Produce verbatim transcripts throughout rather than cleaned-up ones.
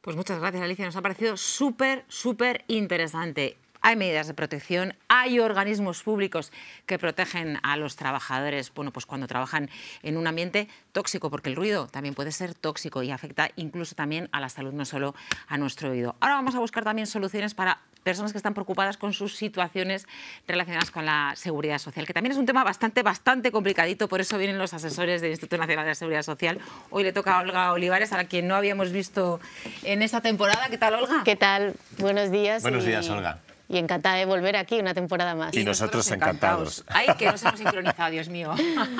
Pues muchas gracias, Alicia. Nos ha parecido súper, súper interesante. Hay medidas de protección, hay organismos públicos que protegen a los trabajadores, bueno, pues cuando trabajan en un ambiente tóxico, porque el ruido también puede ser tóxico y afecta incluso también a la salud, no solo a nuestro oído. Ahora vamos a buscar también soluciones para personas que están preocupadas con sus situaciones relacionadas con la seguridad social, que también es un tema bastante, bastante complicadito, por eso vienen los asesores del Instituto Nacional de la Seguridad Social. Hoy le toca a Olga Olivares, a la quien no habíamos visto en esta temporada. ¿Qué tal, Olga? ¿Qué tal? Buenos días. Buenos y... días, Olga. Y encantada de volver aquí una temporada más. Y, y nosotros, nosotros encantados. encantados. Ay, que nos hemos sincronizado, Dios mío.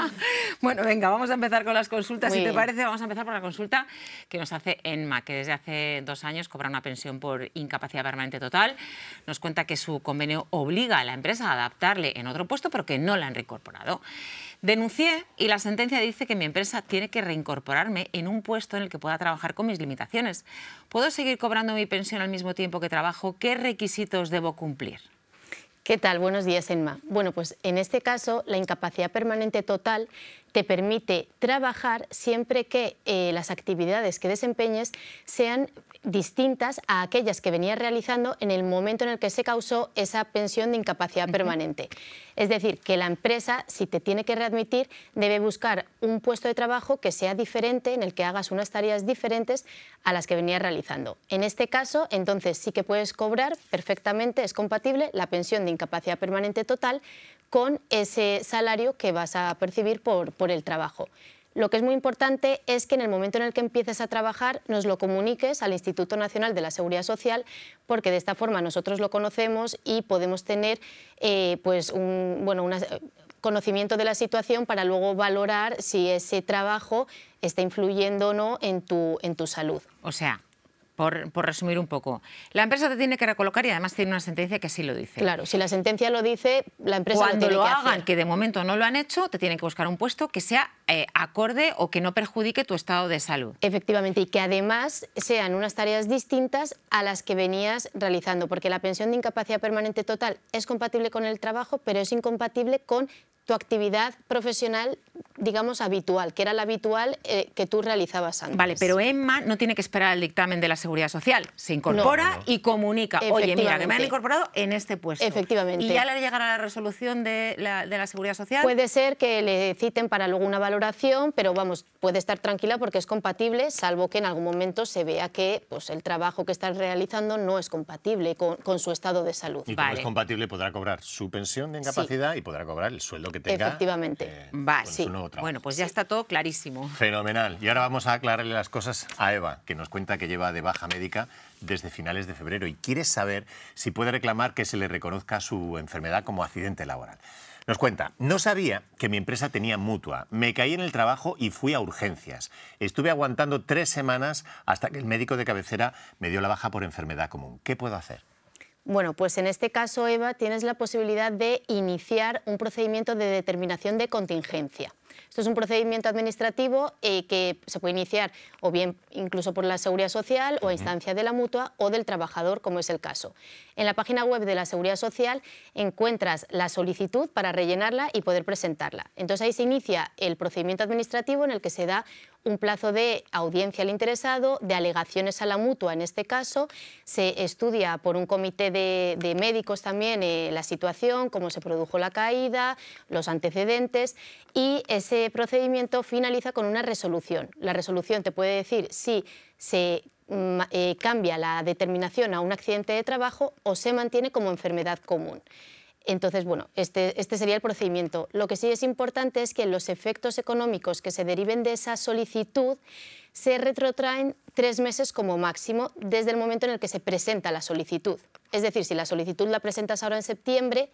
Bueno, venga, vamos a empezar con las consultas. Muy si te bien. parece, vamos a empezar por la consulta que nos hace Enma, que desde hace dos años cobra una pensión por incapacidad permanente total. Nos cuenta que su convenio obliga a la empresa a adaptarle en otro puesto, pero que no la han reincorporado. Denuncié y la sentencia dice que mi empresa tiene que reincorporarme en un puesto en el que pueda trabajar con mis limitaciones. ¿Puedo seguir cobrando mi pensión al mismo tiempo que trabajo? ¿Qué requisitos debo cumplir? ¿Qué tal? Buenos días, Enma. Bueno, pues en este caso, la incapacidad permanente total te permite trabajar siempre que eh, las actividades que desempeñes sean distintas a aquellas que venías realizando en el momento en el que se causó esa pensión de incapacidad uh-huh. permanente. Es decir, que la empresa, si te tiene que readmitir, debe buscar un puesto de trabajo que sea diferente, en el que hagas unas tareas diferentes a las que venías realizando. En este caso, entonces sí que puedes cobrar perfectamente, es compatible la pensión de incapacidad permanente total con ese salario que vas a percibir por, por el trabajo. Lo que es muy importante es que en el momento en el que empieces a trabajar nos lo comuniques al Instituto Nacional de la Seguridad Social, porque de esta forma nosotros lo conocemos y podemos tener eh, pues un bueno, una, conocimiento de la situación para luego valorar si ese trabajo está influyendo o no en tu, en tu salud. O sea, Por, por resumir un poco, la empresa te tiene que recolocar y además tiene una sentencia que así lo dice. Claro, si la sentencia lo dice, la empresa Cuando lo tiene lo que hagan, hacer. que de momento no lo han hecho, te tienen que buscar un puesto que sea eh, acorde o que no perjudique tu estado de salud. Efectivamente, y que además sean unas tareas distintas a las que venías realizando, porque la pensión de incapacidad permanente total es compatible con el trabajo, pero es incompatible con tu actividad profesional, digamos, habitual, que era la habitual eh, que tú realizabas antes. Vale, pero Enma no tiene que esperar al dictamen de la Seguridad Social. Se incorpora no, no. y comunica. Oye, mira, que me han incorporado en este puesto. Efectivamente. ¿Y ya le llegará la resolución de la, de la Seguridad Social? Puede ser que le citen para luego una valoración, pero vamos, puede estar tranquila porque es compatible, salvo que en algún momento se vea que pues, el trabajo que estás realizando no es compatible con, con su estado de salud. Y como vale. es compatible, podrá cobrar su pensión de incapacidad sí. y podrá cobrar el sueldo que tenga. Efectivamente. Eh, vale. con sí. su nuevo trabajo. Bueno, pues ya está todo clarísimo. Fenomenal. Y ahora vamos a aclararle las cosas a Eva, que nos cuenta que lleva de baja médica desde finales de febrero y quiere saber si puede reclamar que se le reconozca su enfermedad como accidente laboral. Nos cuenta, no sabía que mi empresa tenía mutua, me caí en el trabajo y fui a urgencias. Estuve aguantando tres semanas hasta que el médico de cabecera me dio la baja por enfermedad común. ¿Qué puedo hacer? Bueno, pues en este caso, Eva, tienes la posibilidad de iniciar un procedimiento de determinación de contingencia. Esto es un procedimiento administrativo eh, que se puede iniciar o bien incluso por la Seguridad Social o a instancia de la mutua o del trabajador, como es el caso. En la página web de la Seguridad Social encuentras la solicitud para rellenarla y poder presentarla. Entonces ahí se inicia el procedimiento administrativo en el que se da un plazo de audiencia al interesado, de alegaciones a la mutua en este caso, se estudia por un comité de, de médicos también eh, la situación, cómo se produjo la caída, los antecedentes y ese procedimiento finaliza con una resolución. La resolución te puede decir si se eh, cambia la determinación a un accidente de trabajo o se mantiene como enfermedad común. Entonces, bueno, este, este sería el procedimiento. Lo que sí es importante es que los efectos económicos que se deriven de esa solicitud se retrotraen tres meses como máximo desde el momento en el que se presenta la solicitud. Es decir, si la solicitud la presentas ahora en septiembre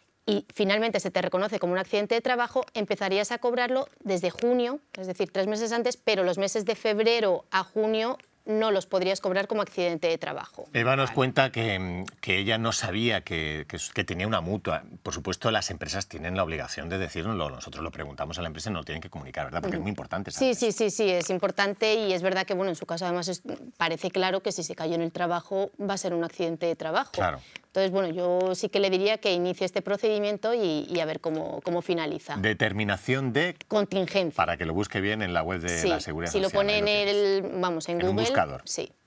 y finalmente se te reconoce como un accidente de trabajo, empezarías a cobrarlo desde junio, es decir, tres meses antes, pero los meses de febrero a junio no los podrías cobrar como accidente de trabajo. Eva nos vale. cuenta que, que ella no sabía que, que, que tenía una mutua. Por supuesto, las empresas tienen la obligación de decirnoslo. Nosotros lo preguntamos a la empresa y nos lo tienen que comunicar, ¿verdad? Porque uh-huh. es muy importante. Sí, sí, sí, sí, es importante y es verdad que, bueno, en su caso además es, parece claro que si se cayó en el trabajo va a ser un accidente de trabajo. Claro. Entonces, bueno, yo sí que le diría que inicie este procedimiento y, y a ver cómo, cómo finaliza. Determinación de contingencia. Para que lo busque bien en la web de sí, la Seguridad si Social. Si lo pone en el, vamos, en, en Google. un buscador. Sí.